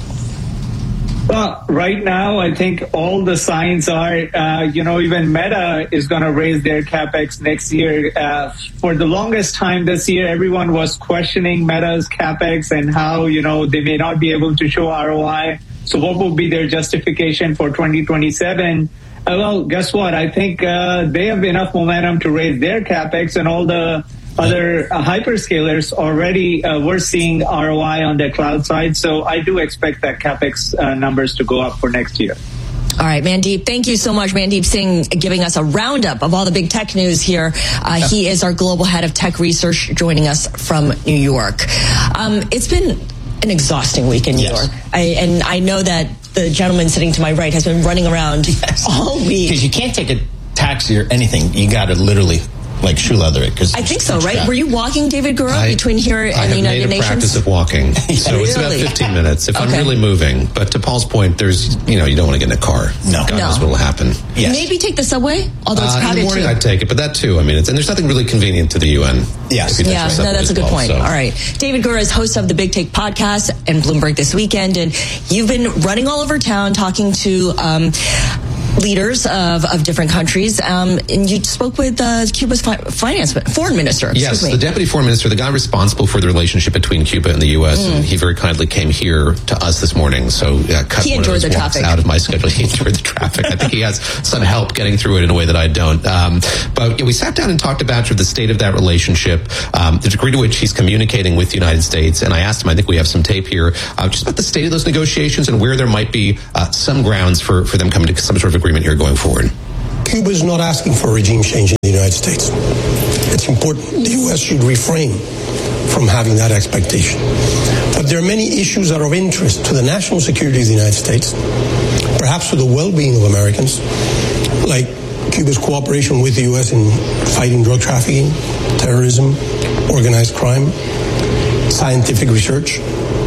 Well, right now, I think all the signs are, even Meta is going to raise their CapEx next year. For the longest time this year, everyone was questioning Meta's CapEx and how, they may not be able to show ROI. So what will be their justification for 2027? Well, guess what? I think they have enough momentum to raise their CapEx, and all the other hyperscalers already were seeing ROI on their cloud side. So I do expect that CapEx numbers to go up for next year. All right, Mandeep, thank you so much. Mandeep Singh giving us a roundup of all the big tech news here. He is our global head of tech research, joining us from New York. It's been an exhausting week in New York. I know that the gentleman sitting to my right has been running around all week. Because you can't take a taxi or anything, you got to literally like shoe leather it. I think so, right? Were you walking, David Gura, between here and the United Nations? I have made a practice of walking. So it's about 15 minutes if I'm really moving. But to Paul's point, there's, you don't want to get in a car. No. God knows what will happen. Yes. Maybe take the subway, although it's crowded in the morning too. I'd take it, but that too. I mean, and there's nothing really convenient to the UN. Yes. That's a good point. All right. David Gura is host of the Big Take podcast and Bloomberg This Weekend, and you've been running all over town talking to leaders of different countries, and you spoke with Cuba's foreign minister. Yes, the deputy foreign minister, the guy responsible for the relationship between Cuba and the U.S., and he very kindly came here to us this morning. So cut he one enjoyed of those the walks traffic. out of my schedule. He enjoyed the traffic. I think he has some help getting through it in a way that I don't. But we sat down and talked about the state of that relationship, the degree to which he's communicating with the United States. And I asked him, I think we have some tape here, just about the state of those negotiations and where there might be some grounds for them coming to some sort of agreement here going forward. Cuba is not asking for a regime change in the United States. It's important. The U.S. should refrain from having that expectation. But there are many issues that are of interest to the national security of the United States, perhaps to the well-being of Americans, like Cuba's cooperation with the U.S. in fighting drug trafficking, terrorism, organized crime, scientific research,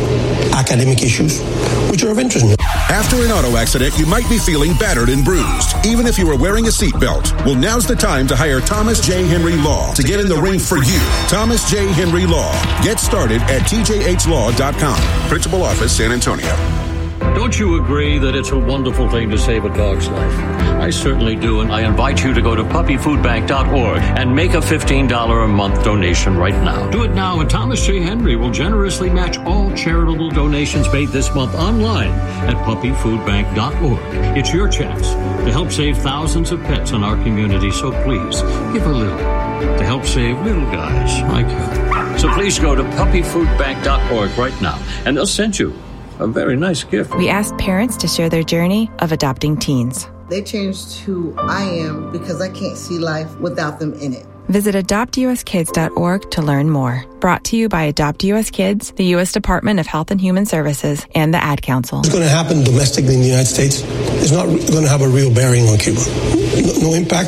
academic issues, which are of interest. After an auto accident, you might be feeling battered and bruised, even if you were wearing a seatbelt. Well, now's the time to hire Thomas J. Henry Law to get in the ring for you. Thomas J. Henry Law. Get started at tjhlaw.com. Principal Office, San Antonio. Don't you agree that it's a wonderful thing to save a dog's life? I certainly do, and I invite you to go to puppyfoodbank.org and make a $15 a month donation right now. Do it now, and Thomas J. Henry will generously match all charitable donations made this month online at puppyfoodbank.org. It's your chance to help save thousands of pets in our community, so please give a little to help save little guys like you. So please go to puppyfoodbank.org right now, and they'll send you a very nice gift. We asked parents to share their journey of adopting teens. They changed who I am because I can't see life without them in it. Visit adoptuskids.org to learn more. Brought to you by Adopt US Kids, the U.S. Department of Health and Human Services, and the Ad Council. What's going to happen domestically in the United States is not going to have a real bearing on Cuba. No impact.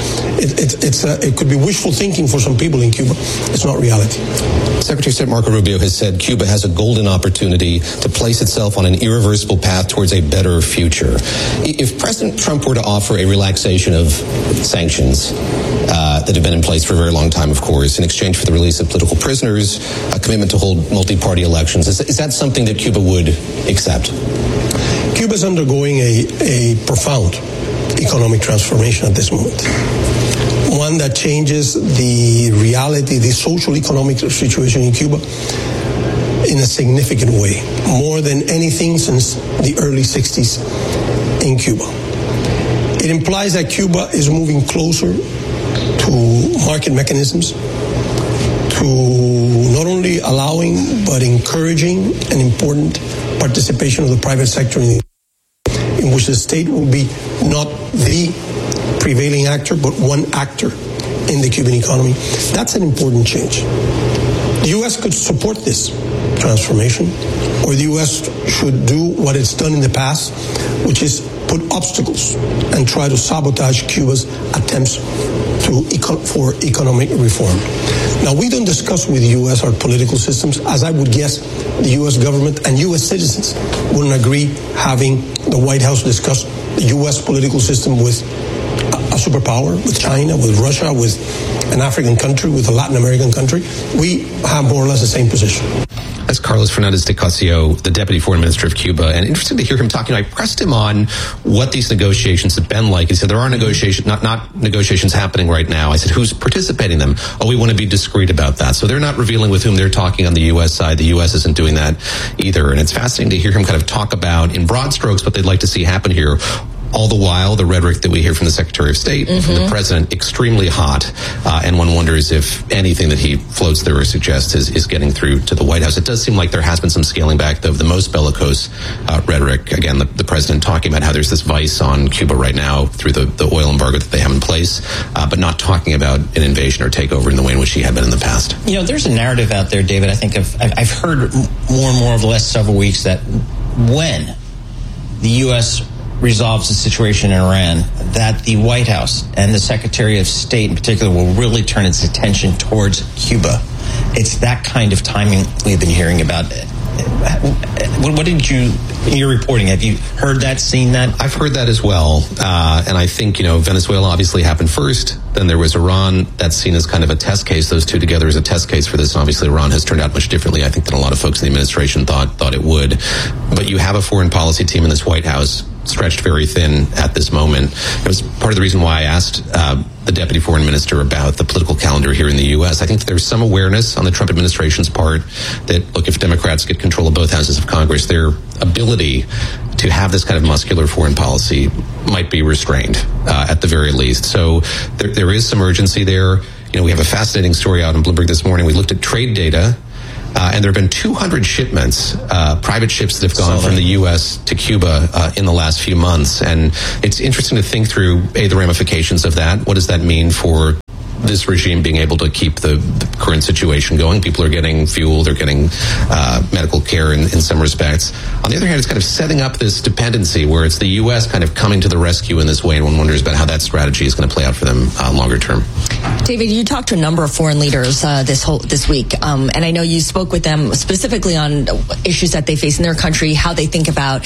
It could be wishful thinking for some people in Cuba. It's not reality. Secretary of State Marco Rubio has said Cuba has a golden opportunity to place itself on an irreversible path towards a better future. If President Trump were to offer a relaxation of sanctions that have been in place for a very long time, of course, in exchange for the release of political prisoners, a commitment to hold multi-party elections, is that something that Cuba would accept? Cuba is undergoing a profound economic transformation at this moment. One that changes the reality, the social economic situation in Cuba in a significant way, more than anything since the early 60s in Cuba. It implies that Cuba is moving closer to market mechanisms, to not only allowing but encouraging an important participation of the private sector in which the state will be not the prevailing actor, but one actor in the Cuban economy. That's an important change. The U.S. could support this transformation, or the U.S. should do what it's done in the past, which is put obstacles and try to sabotage Cuba's attempts for economic reform. Now, we don't discuss with the U.S. our political systems, as I would guess the U.S. government and U.S. citizens wouldn't agree having the White House discuss the U.S. political system with a superpower, with China, with Russia, with an African country, with a Latin American country. We have more or less the same position. That's Carlos Fernandez de Castillo, the Deputy Foreign Minister of Cuba. And interesting to hear him talking. I pressed him on what these negotiations have been like. He said there are negotiations, not negotiations happening right now. I said, who's participating in them? Oh, we want to be discreet about that. So they're not revealing with whom they're talking on the U.S. side. The U.S. isn't doing that either. And it's fascinating to hear him kind of talk about, in broad strokes, what they'd like to see happen here. All the while, the rhetoric that we hear from the Secretary of State, from the President, extremely hot. And one wonders if anything that he floats there or suggests is getting through to the White House. It does seem like there has been some scaling back of the most bellicose rhetoric. Again, the President talking about how there's this vice on Cuba right now through the oil embargo that they have in place, but not talking about an invasion or takeover in the way in which he had been in the past. You know, there's a narrative out there, David, I think I've heard more and more over the last several weeks that when the U.S. resolves the situation in Iran, that the White House and the Secretary of State in particular will really turn its attention towards Cuba. It's that kind of timing we've been hearing about. What did you, in your reporting, have you heard that, seen that? I've heard that as well. And I think, Venezuela obviously happened first. Then there was Iran. That's seen as kind of a test case. Those two together as a test case for this. And obviously, Iran has turned out much differently, I think, than a lot of folks in the administration thought it would. But you have a foreign policy team in this White House stretched very thin at this moment. It was part of the reason why I asked the deputy foreign minister about the political calendar here in the U.S. I think there's some awareness on the Trump administration's part that, look, if Democrats get control of both houses of Congress, their ability to have this kind of muscular foreign policy might be restrained at the very least. So there is some urgency there. We have a fascinating story out in Bloomberg this morning. We looked at trade data. And there have been 200 shipments, private ships that have gone from the U.S. to Cuba in the last few months. And it's interesting to think through, the ramifications of that. What does that mean for this regime being able to keep the current situation going? People are getting fuel, they're getting medical care in some respects. On the other hand, it's kind of setting up this dependency where it's the U.S. kind of coming to the rescue in this way, and one wonders about how that strategy is going to play out for them longer term. David, you talked to a number of foreign leaders this week, and I know you spoke with them specifically on issues that they face in their country, how they think about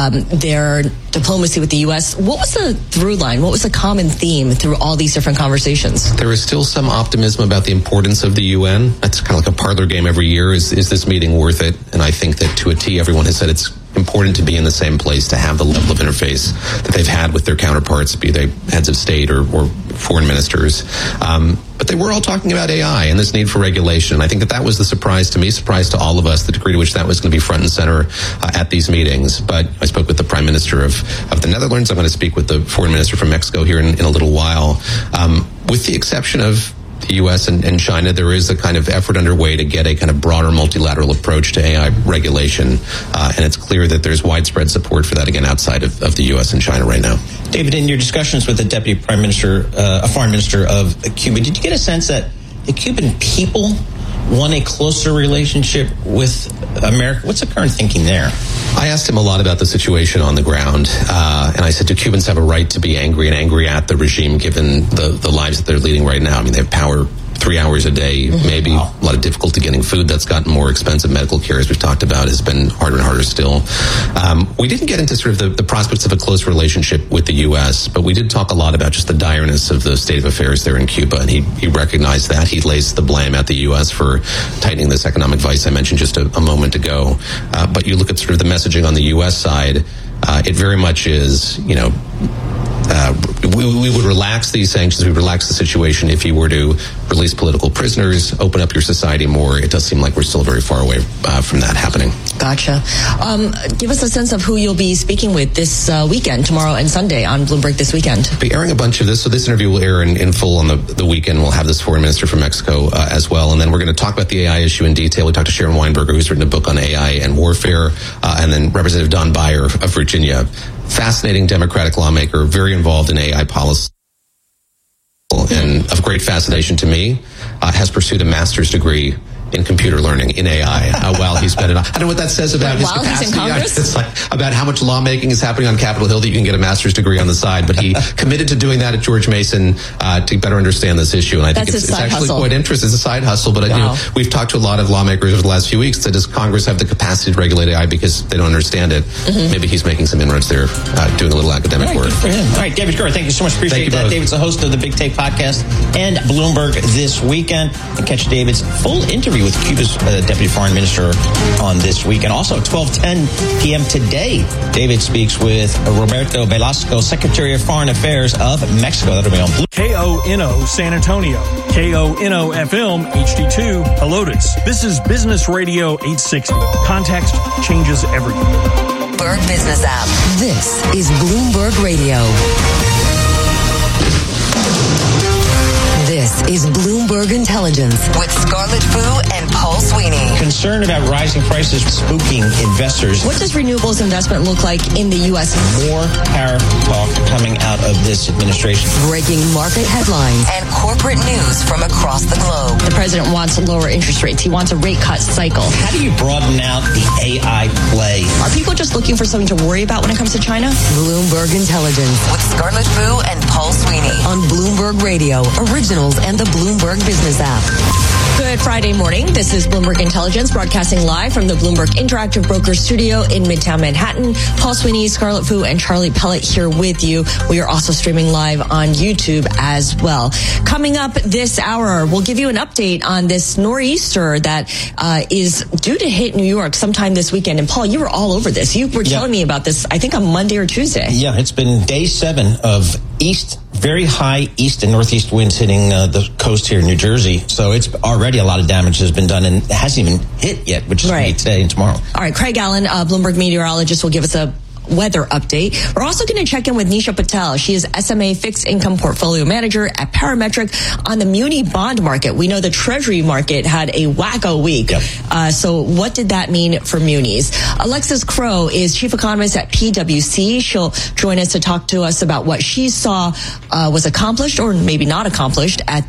their diplomacy with the U.S. What was the through line? What was the common theme through all these different conversations? There is still some optimism about the importance of the UN. That's kind of like a parlor game every year. Is this meeting worth it? And I think that to a T, everyone has said it's important to be in the same place, to have the level of interface that they've had with their counterparts, be they heads of state or foreign ministers. But they were all talking about AI and this need for regulation. And I think that was the surprise to me, surprise to all of us, the degree to which that was going to be front and center at these meetings. But I spoke with the Prime Minister of the Netherlands. I'm going to speak with the Foreign Minister from Mexico here in a little while. With the exception of the U.S. and China, there is a kind of effort underway to get a kind of broader multilateral approach to AI regulation. And it's clear that there's widespread support for that, again, outside of the U.S. and China right now. David, in your discussions with the Deputy Prime Minister, Foreign Minister of Cuba, did you get a sense that the Cuban people want a closer relationship with America? What's the current thinking there? I asked him a lot about the situation on the ground, and I said, do Cubans have a right to be angry and angry at the regime given the lives that they're leading right now? I mean, they have power 3 hours a day, maybe a lot of difficulty getting food. That's gotten more expensive. Medical care, as we've talked about, has been harder and harder still. We didn't get into sort of the prospects of a close relationship with the U.S., but we did talk a lot about just the direness of the state of affairs there in Cuba, and he recognized that. He lays the blame at the U.S. for tightening this economic vice I mentioned just a moment ago. But you look at sort of the messaging on the U.S. side, it very much is, we would relax these sanctions, we would relax the situation if you were to release political prisoners, open up your society more. It does seem like we're still very far away from that happening. Gotcha. Give us a sense of who you'll be speaking with this weekend, tomorrow and Sunday on Bloomberg This Weekend. We'll be airing a bunch of this, so this interview will air in full on the weekend. We'll have this foreign minister from Mexico as well, and then we're going to talk about the AI issue in detail. We talked to Sharon Weinberger, who's written a book on AI and warfare, and then Representative Don Beyer of Virginia. Fascinating Democratic lawmaker, very involved in AI policy, and of great fascination to me, has pursued a master's degree in computer learning, in AI, while he's been I don't know what that says about his capacity. He's in Congress? It's like about how much lawmaking is happening on Capitol Hill that you can get a master's degree on the side. But he committed to doing that at George Mason to better understand this issue. And I think it's actually quite interesting. It's a side hustle. But we've talked to a lot of lawmakers over the last few weeks that does Congress have the capacity to regulate AI because they don't understand it? Maybe he's making some inroads there, doing a little academic work. Good for him. All right, David Gura, thank you so much. Appreciate that. Both. David's the host of the Big Take podcast and Bloomberg This Weekend. And catch David's full interview with Cuba's Deputy Foreign Minister on This Weekend. Also, 12:10 p.m. today, David speaks with Roberto Velasco, Secretary of Foreign Affairs of Mexico. That'll be on Blue. KONO San Antonio, KONO FM HD2 Helotes. This is Business Radio 860. Context changes everything. Bloomberg Business App. This is Bloomberg Radio. This is Bloomberg Bloomberg Intelligence with Scarlett Fu and Paul Sweeney. Concern about rising prices spooking investors. What does renewables investment look like in the U.S.? More tariff talk coming out of this administration. Breaking market headlines and corporate news from across the globe. The president wants lower interest rates. He wants a rate cut cycle. How do you broaden out the AI play? Are people just looking for something to worry about when it comes to China? Bloomberg Intelligence with Scarlett Fu and Paul Sweeney on Bloomberg Radio, Originals, and the Bloomberg Business app. Good Friday morning. This is Bloomberg Intelligence, broadcasting live from the Bloomberg Interactive Brokers Studio in Midtown Manhattan. Paul Sweeney, Scarlett Fu, and Charlie Pellet here with you. We are also streaming live on YouTube as well. Coming up this hour, we'll give you an update on this nor'easter that is due to hit New York sometime this weekend. And Paul, you were all over this. You were telling me about this, I think, on Monday or Tuesday. Yeah, it's been day 7 of very high east and northeast winds hitting the coast here in New Jersey. So it's already a lot of damage has been done, and it hasn't even hit yet, which is going to be today and tomorrow. All right, Craig Allen, Bloomberg meteorologist, will give us a weather update. We're also going to check in with Nisha Patel. She is SMA Fixed Income Portfolio Manager at Parametric on the muni bond market. We know the Treasury market had a wacko week. Yep. So what did that mean for munis? Alexis Crow is Chief Economist at PwC. She'll join us to talk to us about what she saw was accomplished or maybe not accomplished at